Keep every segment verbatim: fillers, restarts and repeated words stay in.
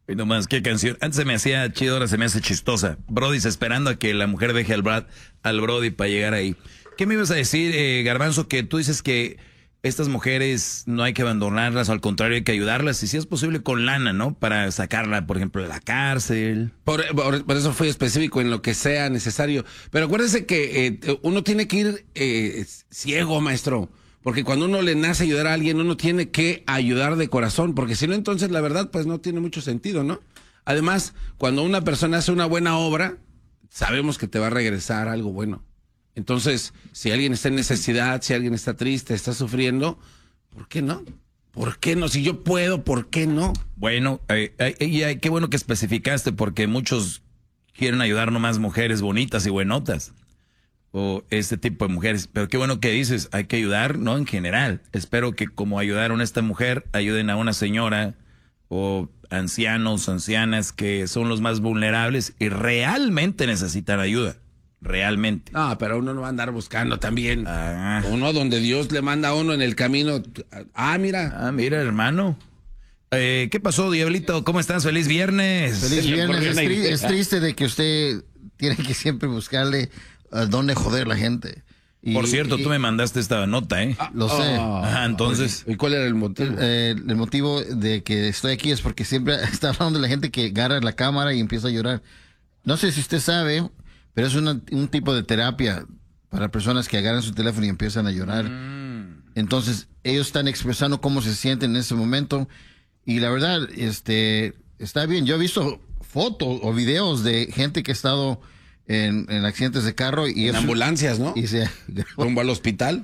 Y nomás, qué canción. Antes se me hacía chido, ahora se me hace chistosa. Brody esperando a que la mujer deje al Brad, al Brody para llegar ahí. ¿Qué me ibas a decir, eh, Garbanzo? Que tú dices que estas mujeres no hay que abandonarlas, al contrario hay que ayudarlas, y si es posible con lana, ¿no? Para sacarla, por ejemplo, de la cárcel. Por, por, por eso fui específico en lo que sea necesario. Pero acuérdese que eh, uno tiene que ir eh, ciego, maestro. Porque cuando uno le nace ayudar a alguien, uno tiene que ayudar de corazón. Porque si no, entonces la verdad, pues no tiene mucho sentido, ¿no? Además, cuando una persona hace una buena obra, sabemos que te va a regresar algo bueno. Entonces, si alguien está en necesidad, si alguien está triste, está sufriendo, ¿por qué no? ¿Por qué no? Si yo puedo, ¿por qué no? Bueno, eh, eh, eh, qué bueno que especificaste, porque muchos quieren ayudar nomás mujeres bonitas y buenotas. O este tipo de mujeres. Pero qué bueno que dices, hay que ayudar, ¿no? En general. Espero que como ayudaron a esta mujer, ayuden a una señora o ancianos, ancianas que son los más vulnerables y realmente necesitan ayuda. Realmente. No, pero uno no va a andar buscando también. Ah. Uno donde Dios le manda a uno en el camino. Ah, mira. Ah, mira, hermano. Eh, ¿Qué pasó, Diablito? ¿Cómo estás? ¡Feliz viernes! Feliz viernes. Es, tri es triste de que usted tiene que siempre buscarle a dónde joder la gente. Y, Por cierto, y, tú me mandaste esta nota, ¿eh? Ah, lo sé. Oh, Ajá, entonces. ¿Y cuál era el motivo? El, el motivo de que estoy aquí es porque siempre está hablando de la gente que agarra la cámara y empieza a llorar. No sé si usted sabe, pero es una, un tipo de terapia para personas que agarran su teléfono y empiezan a llorar. Mm. Entonces, ellos están expresando cómo se sienten en ese momento. Y la verdad, este, está bien. Yo he visto fotos o videos de gente que ha estado en, en accidentes de carro. Y en es, ambulancias, ¿no? Y se rumbo al hospital.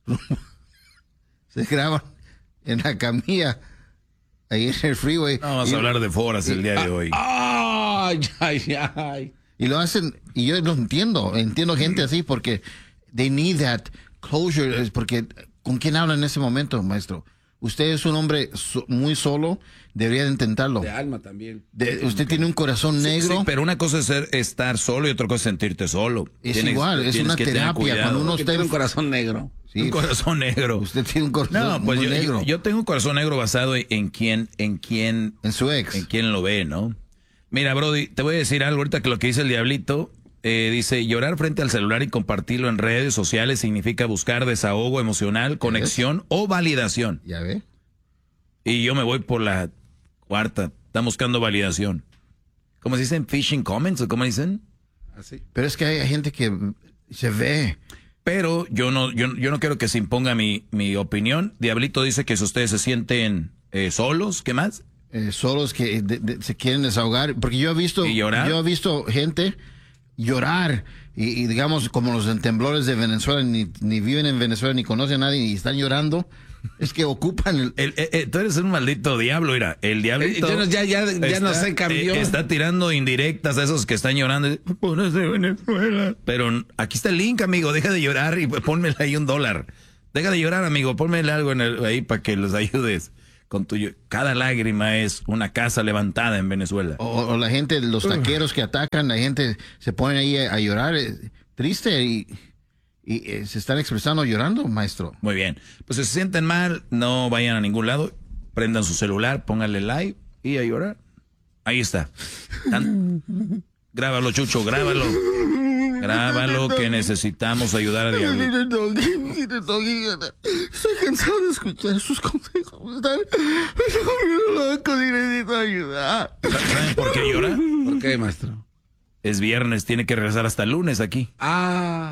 Se graban en la camilla, ahí en el freeway. No, vamos y, a hablar de foras y, el día de hoy. Ay, ay, ay. Y lo hacen, y yo lo entiendo, entiendo gente así porque they need that closure, porque ¿con quién habla en ese momento, maestro? Usted es un hombre so, muy solo, debería de intentarlo. De alma también. De, usted tiene un corazón negro. Sí, sí, pero una cosa es ser, estar solo y otra cosa es sentirte solo. Es tienes, igual, es una terapia. Cuando uno tiene un corazón negro. Sí, un corazón negro. Usted tiene un corazón no, pues muy yo, negro. Yo, yo tengo un corazón negro basado en quién, en quién, en su ex, en quién lo ve, ¿no? Mira, Brody, te voy a decir algo ahorita que lo que dice el Diablito. Eh, dice, llorar frente al celular y compartirlo en redes sociales significa buscar desahogo emocional, conexión ves? o validación. ¿Ya ve? Y yo me voy por la cuarta. Están buscando validación. ¿Cómo se dicen? ¿Phishing comments o cómo dicen? Así. Pero es que hay gente que se ve. Pero yo no, yo, yo no quiero que se imponga mi, mi opinión. Diablito dice que si ustedes se sienten eh, solos, ¿qué más? Eh, solos que de, de, se quieren desahogar. Porque yo he visto, ¿Y llorar? yo he visto gente llorar y, y digamos como los temblores de Venezuela, ni, ni viven en Venezuela ni conocen a nadie y están llorando. Es que ocupan el... el eh, eh, tú eres un maldito diablo, mira. El diablito... Eh, ya ya, ya está, no se cambió. Eh, está tirando indirectas a esos que están llorando. Pones de Venezuela. Pero aquí está el link, amigo. Deja de llorar y pónmele ahí un dólar. Deja de llorar, amigo. Pónmele algo en el, ahí para que los ayudes. Con tu, cada lágrima es una casa levantada en Venezuela. O, o la gente, los taqueros que atacan, la gente se pone ahí a, a llorar. Eh, triste y... Y eh, se están expresando llorando, maestro. Muy bien. Pues si se sienten mal, no vayan a ningún lado. Prendan su celular, pónganle like y a llorar. Ahí está. Tan... Grábalo, Chucho, grábalo. Grábalo que necesitamos ayudar a Diablito. Estoy cansado de escuchar sus consejos. Están... Me loco, necesito ayuda. ¿Saben por qué llora? ¿Por qué, maestro? Es viernes, tiene que regresar hasta el lunes aquí. Ah.